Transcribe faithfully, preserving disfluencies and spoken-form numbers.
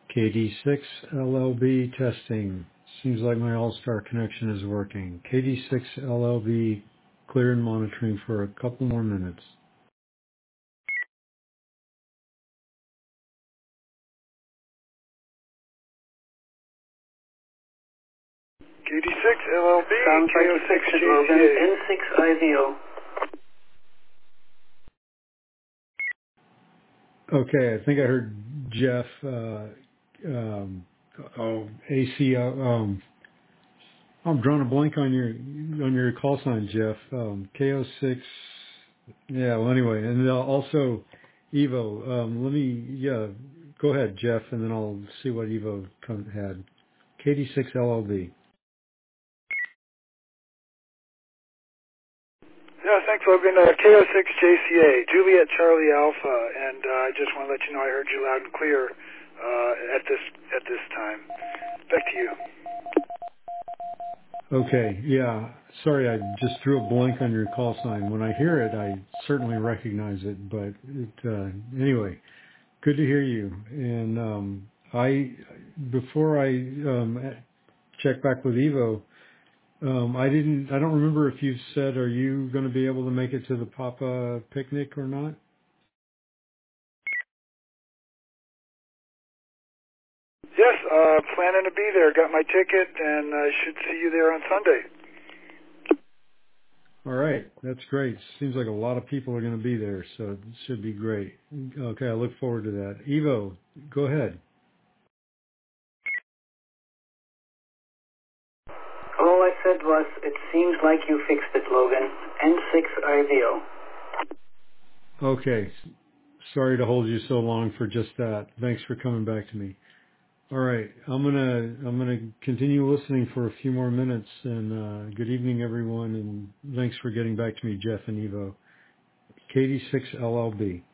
K D six L L B testing. Seems like my All-Star connection is working. K D six L L B clear and monitoring for a couple more minutes. K D six L L B, Sounds K like O you six fixed J it, C Logan. A. N six I V O. Okay, I think I heard Jeff, uh, um, oh, A C, uh, um, I'm drawing a blank on your, on your call sign, Jeff. Um, K O six, yeah, well anyway, and uh, also Evo, um, let me, yeah, go ahead, Jeff, and then I'll see what Evo come, had. K D six L L B. Yeah, thanks, Logan. Uh, K O six J C A, Juliet Charlie Alpha, and uh, I just want to let you know I heard you loud and clear uh, at this at this time. Back to you. Okay. Yeah. Sorry, I just drew a blank on your call sign. When I hear it, I certainly recognize it, but it, uh, anyway, good to hear you. And, um, I, before I, um, check back with Evo, um, I didn't, I don't remember if you said, are you going to be able to make it to the Papa picnic or not? Yes, uh, planning to be there. Got my ticket, and I should see you there on Sunday. All right. That's great. Seems like a lot of people are going to be there, so it should be great. Okay. I look forward to that. Evo, go ahead. All I said was, it seems like you fixed it, Logan. N six I V O. Okay. Sorry to hold you so long for just that. Thanks for coming back to me. All right. I'm going to, I'm going to continue listening for a few more minutes, and uh, good evening, everyone. And thanks for getting back to me, Jeff and Evo. K D six L L B.